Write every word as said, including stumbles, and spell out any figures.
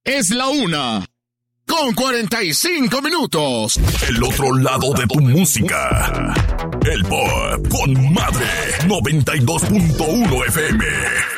Es la una con cuarenta y cinco minutos. El otro lado de tu música. El Pop con Madre noventa y dos punto uno F M.